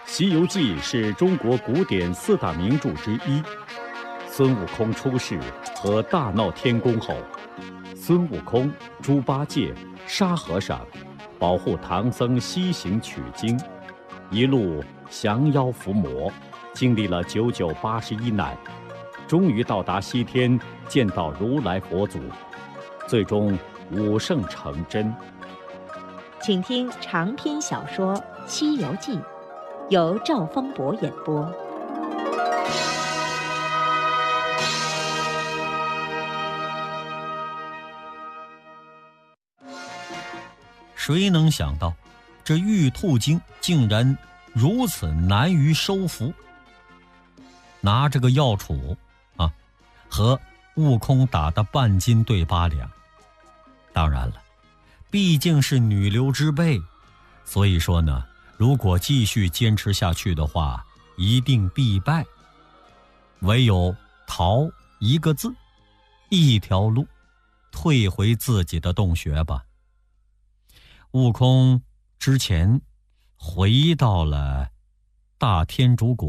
西游记》是中国古典四大名著之一。孙悟空出世和大闹天宫后，孙悟空、猪八戒、沙和尚保护唐僧西行取经，一路降妖伏魔，经历了9981难，终于到达西天，见到如来佛祖，最终5圣成真。 请听长篇小说《西游记》，由赵丰博演播。 谁能想到，这玉兔精竟然如此难于收服？拿这个药杵和悟空打得半斤对8两。当然了，毕竟是女流之辈，所以说呢，如果继续坚持下去的话，一定必败。唯有逃一个字，一条路，退回自己的洞穴吧。悟空之前回到了大天竺国。